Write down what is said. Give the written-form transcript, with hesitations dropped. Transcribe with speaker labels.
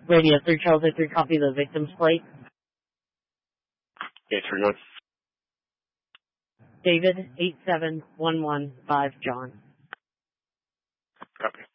Speaker 1: Radio 3 Charles 3, copy the victim's plate.
Speaker 2: 831.
Speaker 1: David 87115 John.
Speaker 2: Copy.